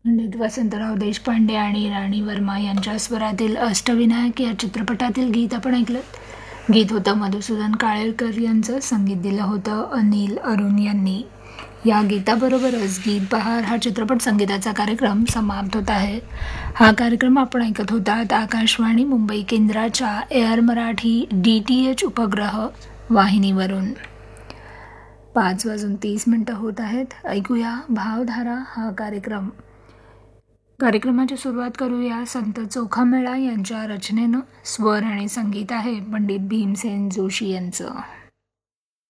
पंडित वसंतराव देशपांडे आणि राणी वर्मा यांच्या स्वरातील अष्टविनायक या चित्रपटातील गीत आपण ऐकलं. गीत होतं मधुसूदन काळेकर यांचं, संगीत दिलं होतं अनिल अरुण यांनी. या गीताबरोबरच गीत बहार हा चित्रपट संगीताचा कार्यक्रम समाप्त होत आहे. हा कार्यक्रम आपण ऐकत होतात आकाशवाणी मुंबई केंद्राच्या एअर मराठी DTH उपग्रह वाहिनीवरून. 5:30 होत आहेत. ऐकूया भावधारा हा कार्यक्रम. कार्यक्रमाची सुरुवात करूया संत चोखामेळा यांच्या रचनेनं. स्वर आणि संगीत आहे पंडित भीमसेन जोशी यांचं.